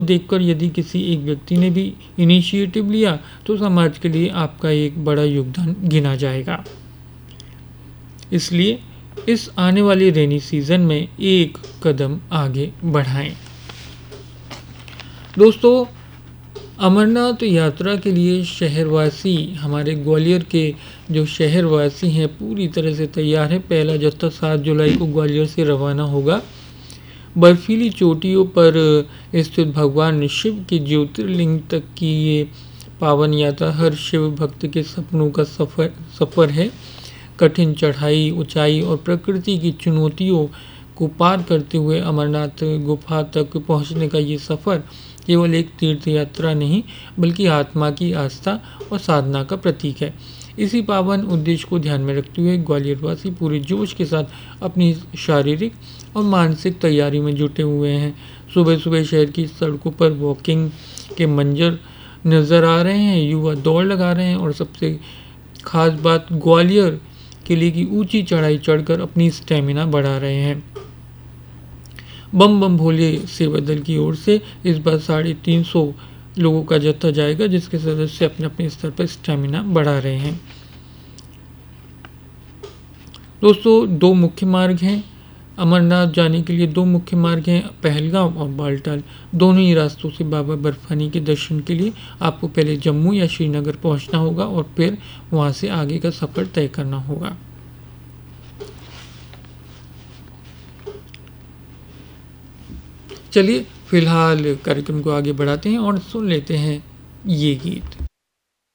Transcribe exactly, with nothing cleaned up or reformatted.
देखकर यदि किसी एक व्यक्ति ने भी इनिशिएटिव लिया तो समाज के लिए आपका एक बड़ा योगदान गिना जाएगा। इसलिए इस आने वाली रेनी सीजन में एक कदम आगे बढ़ाएं। दोस्तों, अमरनाथ यात्रा के लिए शहरवासी, हमारे ग्वालियर के जो शहरवासी हैं, पूरी तरह से तैयार है। पहला जत्था सात जुलाई को ग्वालियर से रवाना होगा। बर्फीली चोटियों पर स्थित भगवान शिव के ज्योतिर्लिंग तक की ये पावन यात्रा हर शिव भक्त के सपनों का सफ़र सफ़र है। कठिन चढ़ाई, ऊंचाई और प्रकृति की चुनौतियों को पार करते हुए अमरनाथ गुफा तक पहुंचने का ये सफ़र केवल एक तीर्थ यात्रा नहीं, बल्कि आत्मा की आस्था और साधना का प्रतीक है। इसी पावन उद्देश्य को ध्यान में रखते हुए ग्वालियरवासी पूरे जोश के साथ अपनी शारीरिक और मानसिक तैयारी में जुटे हुए हैं। सुबह सुबह शहर की सड़कों पर वॉकिंग के मंजर नज़र आ रहे हैं, युवा दौड़ लगा रहे हैं और सबसे खास बात, ग्वालियर किले की ऊंची चढ़ाई चढ़कर अपनी स्टेमिना बढ़ा रहे हैं। बम बम भोले सेवा दल की ओर से इस बार साढ़े तीन सौ लोगों का जत्था जाएगा, जिसके सदस्य अपने अपने स्तर पर स्टेमिना बढ़ा रहे हैं। दोस्तों, दो मुख्य मार्ग हैं अमरनाथ जाने के लिए। दो मुख्य मार्ग हैं, पहलगाम और बालटाल। दोनों ही रास्तों से बाबा बर्फानी के दर्शन के लिए आपको पहले जम्मू या श्रीनगर पहुंचना होगा और फिर वहां से आगे का सफ़र तय करना होगा। चलिए फिलहाल कार्यक्रम को आगे बढ़ाते हैं और सुन लेते हैं ये गीत।